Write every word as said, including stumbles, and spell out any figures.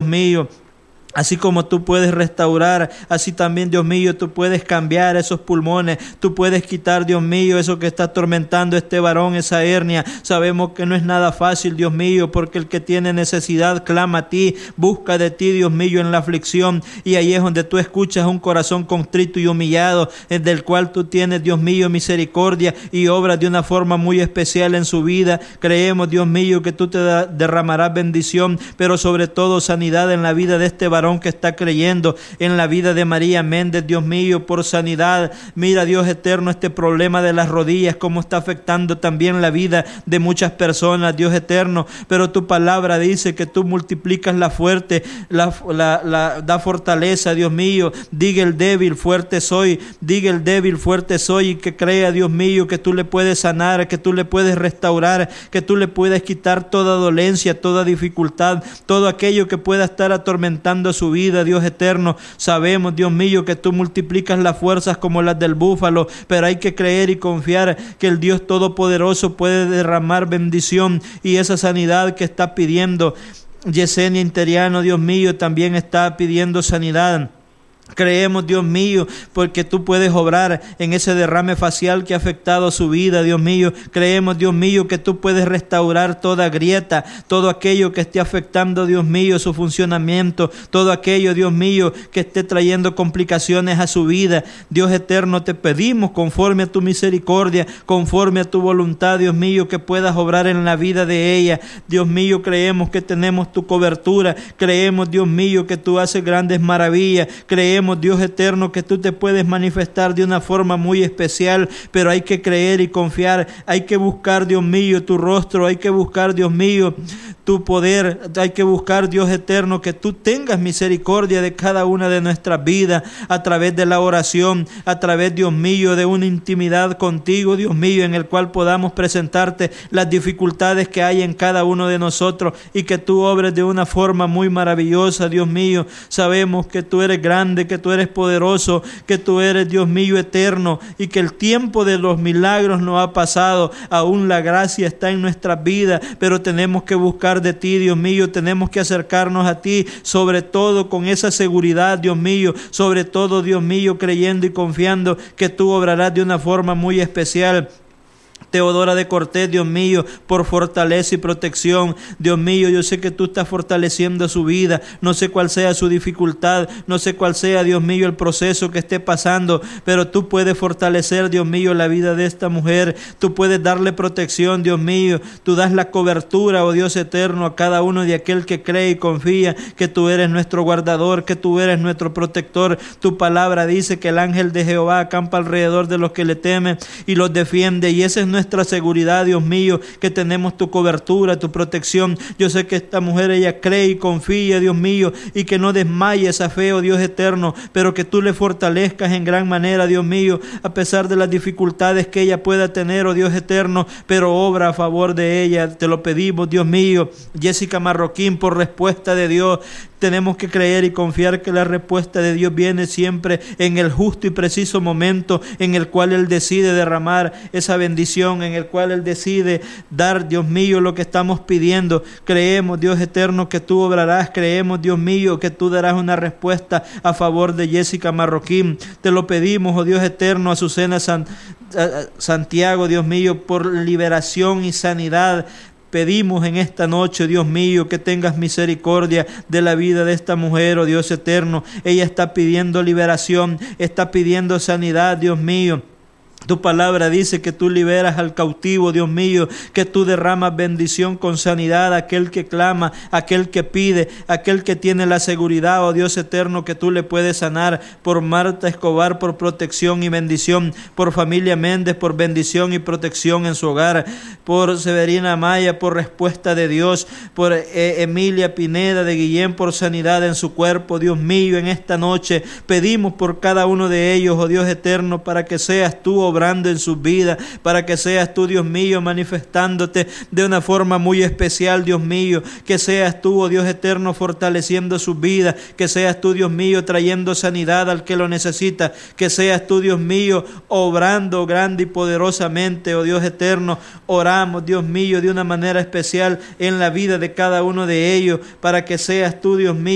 mío. Así como tú puedes restaurar, así también, Dios mío, tú puedes cambiar esos pulmones, tú puedes quitar, Dios mío, eso que está atormentando a este varón, esa hernia. Sabemos que no es nada fácil, Dios mío, porque el que tiene necesidad clama a ti, busca de ti, Dios mío, en la aflicción, y ahí es donde tú escuchas un corazón contrito y humillado, del cual tú tienes, Dios mío, misericordia y obras de una forma muy especial en su vida. Creemos, Dios mío, que tú te derramarás bendición, pero sobre todo sanidad en la vida de este varón que está creyendo, en la vida de María Méndez, Dios mío, por sanidad. Mira, Dios eterno, este problema de las rodillas, cómo está afectando también la vida de muchas personas, Dios eterno, pero tu palabra dice que tú multiplicas la fuerte, la, la, la da fortaleza, Dios mío. Diga el débil, fuerte soy, diga el débil, fuerte soy, y que crea, Dios mío, que tú le puedes sanar, que tú le puedes restaurar, que tú le puedes quitar toda dolencia, toda dificultad, todo aquello que pueda estar atormentando su vida, Dios eterno. Sabemos, Dios mío, que tú multiplicas las fuerzas como las del búfalo, pero hay que creer y confiar que el Dios Todopoderoso puede derramar bendición, y esa sanidad que está pidiendo Yesenia Interiano, Dios mío, también está pidiendo sanidad. Creemos, Dios mío, porque tú puedes obrar en ese derrame facial que ha afectado su vida, Dios mío. Creemos, Dios mío, que tú puedes restaurar toda grieta, todo aquello que esté afectando, Dios mío, su funcionamiento, todo aquello, Dios mío, que esté trayendo complicaciones a su vida. Dios eterno, te pedimos, conforme a tu misericordia, conforme a tu voluntad, Dios mío, que puedas obrar en la vida de ella. Dios mío, creemos que tenemos tu cobertura, creemos, Dios mío, que tú haces grandes maravillas, creemos, Dios eterno, que tú te puedes manifestar de una forma muy especial, pero hay que creer y confiar, hay que buscar, Dios mío, tu rostro, hay que buscar, Dios mío, tu poder, hay que buscar, Dios eterno, que tú tengas misericordia de cada una de nuestras vidas a través de la oración, a través, Dios mío, de una intimidad contigo, Dios mío, en el cual podamos presentarte las dificultades que hay en cada uno de nosotros, y que tú obres de una forma muy maravillosa, Dios mío. Sabemos que tú eres grande, que tú eres poderoso, que tú eres, Dios mío, eterno, y que el tiempo de los milagros no ha pasado. Aún la gracia está en nuestras vidas, pero tenemos que buscar de ti, Dios mío, tenemos que acercarnos a ti, sobre todo con esa seguridad, Dios mío, sobre todo, Dios mío, creyendo y confiando que tú obrarás de una forma muy especial. Teodora de Cortés, Dios mío, por fortaleza y protección. Dios mío, yo sé que tú estás fortaleciendo su vida, no sé cuál sea su dificultad, no sé cuál sea, Dios mío, el proceso que esté pasando, pero tú puedes fortalecer, Dios mío, la vida de esta mujer, tú puedes darle protección, Dios mío, tú das la cobertura, oh Dios eterno, a cada uno de aquel que cree y confía que tú eres nuestro guardador, que tú eres nuestro protector. Tu palabra dice que el ángel de Jehová acampa alrededor de los que le temen y los defiende, y ese es nuestra seguridad, Dios mío, que tenemos tu cobertura, tu protección. Yo sé que esta mujer, ella cree y confía, Dios mío, y que no desmaye esa fe, oh Dios eterno, pero que tú le fortalezcas en gran manera, Dios mío, a pesar de las dificultades que ella pueda tener, oh Dios eterno, pero obra a favor de ella, te lo pedimos, Dios mío. Jessica Marroquín, por respuesta de Dios, tenemos que creer y confiar que la respuesta de Dios viene siempre en el justo y preciso momento en el cual Él decide derramar esa bendición, en el cual Él decide dar, Dios mío, lo que estamos pidiendo. Creemos, Dios eterno, que tú obrarás, creemos, Dios mío, que tú darás una respuesta a favor de Jessica Marroquín. Te lo pedimos, oh Dios eterno, Azucena San, a Santiago, Dios mío, por liberación y sanidad. Pedimos en esta noche, Dios mío, que tengas misericordia de la vida de esta mujer, oh Dios eterno. Ella está pidiendo liberación, está pidiendo sanidad, Dios mío. Tu palabra dice que tú liberas al cautivo, Dios mío, que tú derramas bendición con sanidad a aquel que clama, a aquel que pide, a aquel que tiene la seguridad, oh Dios eterno, que tú le puedes sanar. Por Marta Escobar, por protección y bendición, por familia Méndez, por bendición y protección en su hogar, por Severina Maya, por respuesta de Dios, por eh, Emilia Pineda de Guillén, por sanidad en su cuerpo, Dios mío. En esta noche pedimos por cada uno de ellos, oh Dios eterno, para que seas tú obrando en sus vidas, para que seas tú, Dios mío, manifestándote de una forma muy especial, Dios mío, que seas tú, oh Dios eterno, fortaleciendo sus vidas, que seas tú, Dios mío, trayendo sanidad al que lo necesita, que seas tú, Dios mío, obrando grande y poderosamente, oh Dios eterno. Oramos, Dios mío, de una manera especial en la vida de cada uno de ellos, para que seas tú, Dios mío,